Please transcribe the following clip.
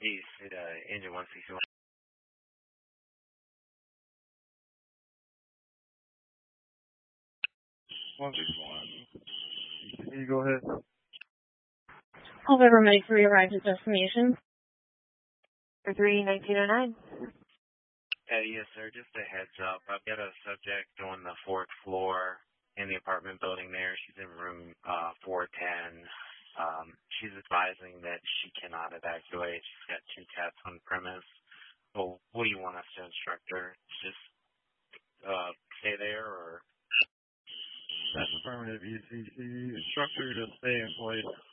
East, engine 161. 161. Can you go ahead? All ever ready for your arrival destination. 31909. Yes, sir. Just a heads up. I've got a subject on the 4th floor in the apartment building there. She's in room 410. She's advising that she cannot evacuate. She's got 2 cats on premise. Well, what do you want us to instruct her? Just stay there, or? That's affirmative. ECC instructor to stay in place.